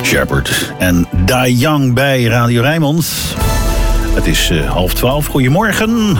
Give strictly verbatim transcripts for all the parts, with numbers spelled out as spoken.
Shepherd en Die Young bij Radio Rijnmond. Het is uh, half twaalf. Goedemorgen.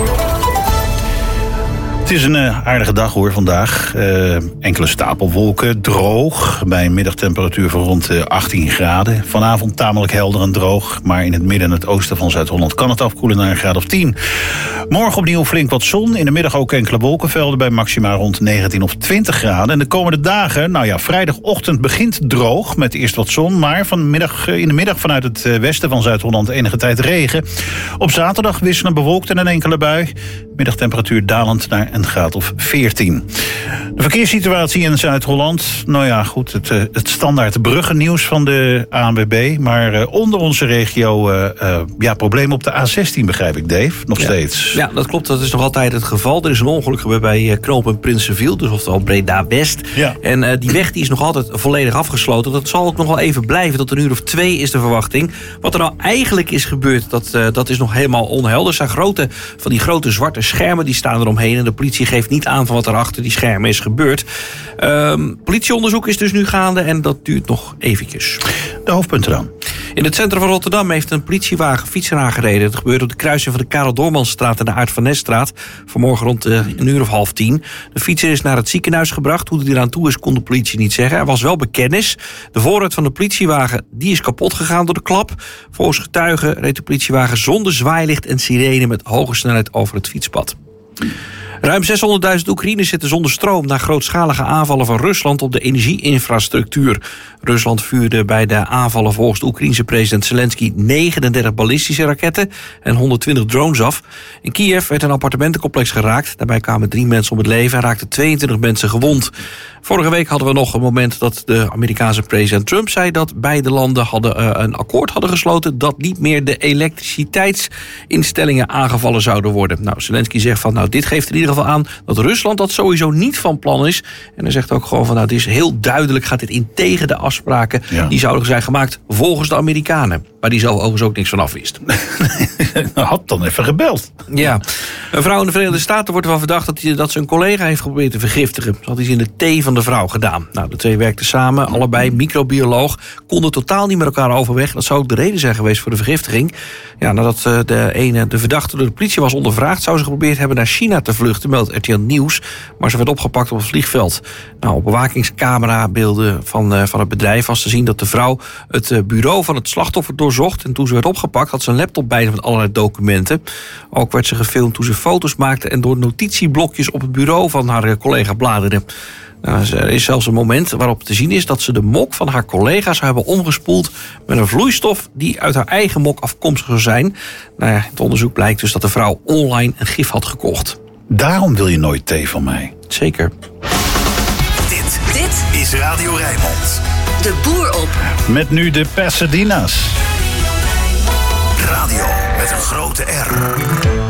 Het is een uh, aardige dag hoor vandaag. Uh, enkele stapelwolken, droog. Bij een middagtemperatuur van rond uh, achttien graden. Vanavond tamelijk helder en droog. Maar in het midden en het oosten van Zuid-Holland kan het afkoelen naar een graad of tien. Morgen opnieuw flink wat zon. In de middag ook enkele wolkenvelden bij maxima rond negentien of twintig graden. En de komende dagen, nou ja, vrijdagochtend begint droog met eerst wat zon. Maar vanmiddag, in de middag vanuit het westen van Zuid-Holland enige tijd regen. Op zaterdag wisselen bewolkt en een enkele bui. Middagtemperatuur dalend naar een graad of veertien. De verkeerssituatie in Zuid-Holland. Nou ja, goed, het, het standaard bruggennieuws van de A N W B. Maar uh, onder onze regio, uh, uh, ja, problemen op de A zestien begrijp ik, Dave. Nog ja. steeds. Ja, dat klopt. Dat is nog altijd het geval. Er is een ongeluk gebeurd bij knooppunt Prinsenviel, dus oftewel Breda-West. Ja. En uh, die weg die is nog altijd volledig afgesloten. Dat zal ook nog wel even blijven. Tot een uur of twee is de verwachting. Wat er nou eigenlijk is gebeurd, dat, uh, dat is nog helemaal onhelder. Er zijn grote, van die grote zwarte schermen, die staan eromheen. En de politie geeft niet aan van wat er achter die schermen is gebeurd. Um, politieonderzoek is dus nu gaande en dat duurt nog eventjes. De hoofdpunten dan. In het centrum van Rotterdam heeft een politiewagen fietser aangereden. Het gebeurde op de kruising van de Karel Doormanstraat en de Aart van Nesstraat. Vanmorgen rond uh, een uur of half tien. De fietser is naar het ziekenhuis gebracht. Hoe hij eraan toe is, kon de politie niet zeggen. Er was wel bekennis. De voorruit van de politiewagen die is kapot gegaan door de klap. Volgens getuigen reed de politiewagen zonder zwaailicht en sirene met hoge snelheid over het fietspad. Ruim zeshonderdduizend Oekraïners zitten zonder stroom na grootschalige aanvallen van Rusland op de energieinfrastructuur. Rusland vuurde bij de aanvallen volgens de Oekraïense president Zelensky negenendertig ballistische raketten en honderdtwintig drones af. In Kiev werd een appartementencomplex geraakt. Daarbij kwamen drie mensen om het leven en raakten tweeëntwintig mensen gewond. Vorige week hadden we nog een moment dat de Amerikaanse president Trump zei dat beide landen hadden uh, een akkoord hadden gesloten dat niet meer de elektriciteitsinstellingen aangevallen zouden worden. Nou, Zelensky zegt van, nou, dit geeft in ieder geval aan dat Rusland dat sowieso niet van plan is. En hij zegt ook gewoon van, nou, het is heel duidelijk, gaat dit in tegen de afspraken ja. die zouden zijn gemaakt volgens de Amerikanen. Maar die zelf overigens ook niks van af wist. Had dan even gebeld. Ja. Een vrouw in de Verenigde Staten wordt ervan verdacht dat, hij, dat ze een collega heeft geprobeerd te vergiftigen. Dat had hij in de thee van de vrouw gedaan. Nou, de twee werkten samen, allebei microbioloog, konden totaal niet met elkaar overweg. Dat zou ook de reden zijn geweest voor de vergiftiging. Ja, nadat de ene, de verdachte door de politie was ondervraagd, zou ze geprobeerd hebben naar China te vluchten, meldt R T L Nieuws. Maar ze werd opgepakt op het vliegveld. Nou, op bewakingscamerabeelden van, uh, van het bedrijf was te zien dat de vrouw het uh, bureau van het slachtoffer doorzocht. En toen ze werd opgepakt had ze een laptop bij met allerlei documenten. Ook werd ze gefilmd toen ze foto's maakte en door notitieblokjes op het bureau van haar uh, collega bladerde. Nou, er is zelfs een moment waarop te zien is dat ze de mok van haar collega's hebben omgespoeld met een vloeistof die uit haar eigen mok afkomstig zou zijn. Nou ja, het onderzoek blijkt dus dat de vrouw online een gif had gekocht. Daarom wil je nooit thee van mij. Zeker. Dit, dit is Radio Rijnmond. De boer op. Met nu de Pasadena's. Radio met een grote R.